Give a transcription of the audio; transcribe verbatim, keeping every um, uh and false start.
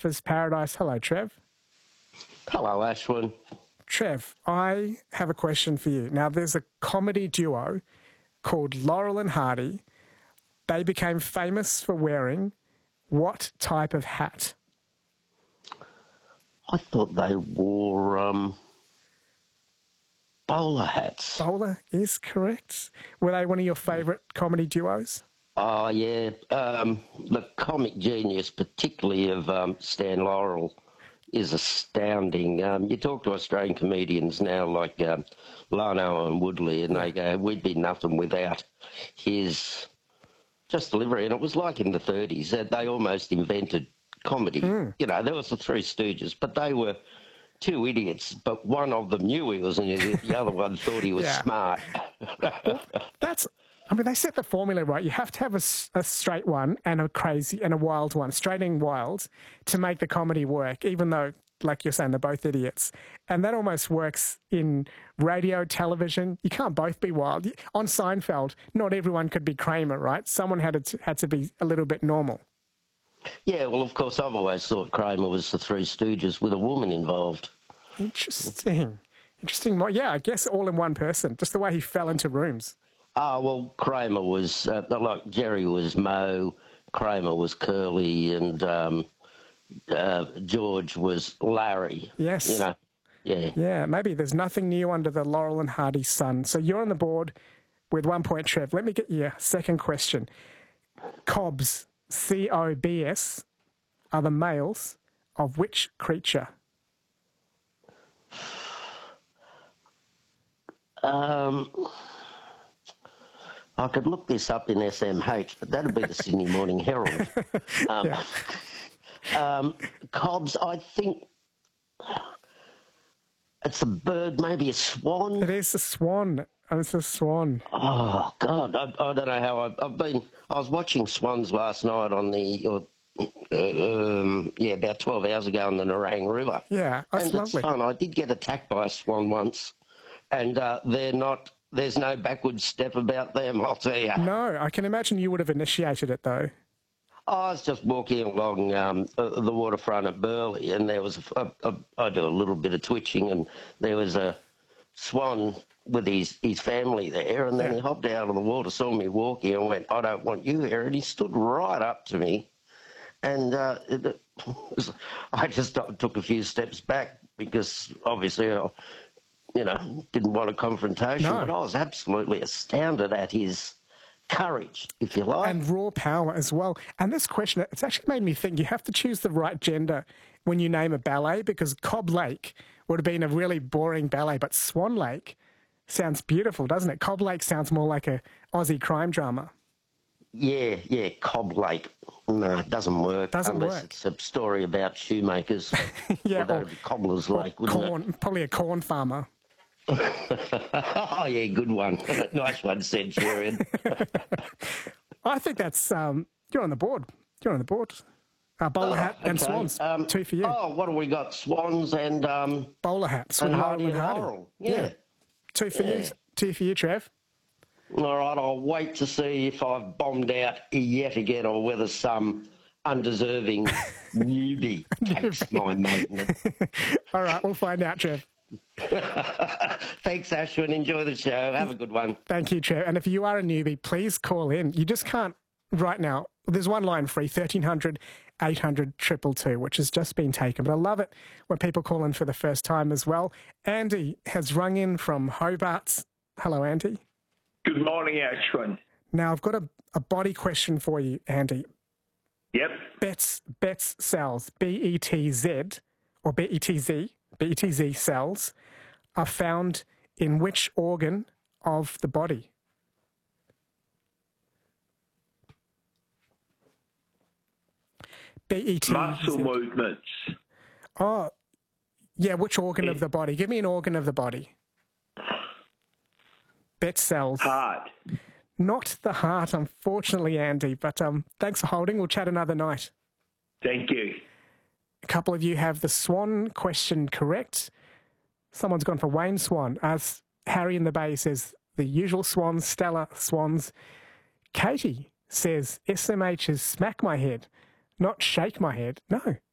Surfer's Paradise. Hello, Trev. Hello, Ashwin. Trev, I have a question for you. Now, there's a comedy duo called Laurel and Hardy. They became famous for wearing what type of hat? I thought they wore um, bowler hats. Bowler is correct. Were they one of your favourite comedy duos? Oh, yeah. Um, the comic genius, particularly of um, Stan Laurel, is astounding. Um, you talk to Australian comedians now like um, Lano and Woodley, and they go, we'd be nothing without his just delivery. And it was like in the thirties that they almost invented comedy. Mm. You know, there was the Three Stooges, but they were two idiots, but one of them knew he was an idiot, the other one thought he was yeah. smart. Well, that's... I mean, they set the formula right. You have to have a, a straight one and a crazy and a wild one, straight and wild, to make the comedy work, even though, like you're saying, they're both idiots. And that almost works in radio, television. You can't both be wild. On Seinfeld, not everyone could be Kramer, right? Someone had to, had to be a little bit normal. Yeah, well, of course, I've always thought Kramer was the Three Stooges with a woman involved. Interesting. Interesting. Yeah, I guess all in one person, just the way he fell into rooms. Ah, well, Kramer was, uh, like Jerry was Moe, Kramer was Curly, and um, uh, George was Larry. Yes. You know, yeah. Yeah, maybe there's nothing new under the Laurel and Hardy sun. So you're on the board with one point, Trev. Let me get your second question. Cobs, C O B S, are the males of which creature? Um... I could look this up in S M H, but that'd be the Sydney Morning Herald. Um, yeah. um, Cobs, I think it's a bird, maybe a swan. It is a swan. It's a swan. Oh, God, I, I don't know how I've, I've been... I was watching swans last night on the... Or, uh, um, yeah, about twelve hours ago on the Nerang River. Yeah, that's and lovely. It's fun. I did get attacked by a swan once, and uh, they're not... There's no backward step about them, I'll tell you. No, I can imagine you would have initiated it, though. I was just walking along um, the waterfront at Burleigh, and there was a, a, a, I do a little bit of twitching, and there was a swan with his, his family there, and then yeah. he hopped out of the water, saw me walking, and went, I don't want you here, and he stood right up to me, and uh, it, was, I just took a few steps back, because obviously... I, you know, didn't want a confrontation, no. but I was absolutely astounded at his courage, if you like. And raw power as well. And this question, it's actually made me think you have to choose the right gender when you name a ballet, because Cobb Lake would have been a really boring ballet, but Swan Lake sounds beautiful, doesn't it? Cobb Lake sounds more like a Aussie crime drama. Yeah, yeah, Cobb Lake. No, it doesn't work. Doesn't unless work. It's a story about shoemakers. yeah, well, or, that'd be Cobbler's Lake, wouldn't corn, it? Probably a corn farmer. Oh, yeah, good one. Nice one, Centurion. I think that's, um, you're on the board. You're on the board. Uh, bowler oh, hat and okay. swans. Um, Two for you. Oh, what have we got? Swans and... Um, bowler hats. And Hardy and Laurel. Yeah. yeah. Two for yeah. you. Two for you, Trev. All right, I'll wait to see if I've bombed out yet again or whether some undeserving newbie takes my maintenance. All right, we'll find out, Trev. Thanks, Ashwin. Enjoy the show. Have a good one. Thank you, Trev. And if you are a newbie, please call in. You just can't right now. There's one line free, thirteen hundred, eight hundred, two two two, which has just been taken. But I love it when people call in for the first time as well. Andy has rung in from Hobart. Hello, Andy. Good morning, Ashwin. Now, I've got a, a body question for you, Andy. Yep. Betz, Betz cells, B E T Z, or B E T Z, B E T Z cells, are found in which organ of the body? B E T Z. Muscle movements. Oh, yeah, which organ Yeah. of the body? Give me an organ of the body. Betz cells. Heart. Not the heart, unfortunately, Andy, but um, thanks for holding. We'll chat another night. Thank you. A couple of you have the swan question correct. Someone's gone for Wayne Swan. As Harry in the Bay says, the usual swans, Stella swans. Katie says, S M H is smack my head, not shake my head. No,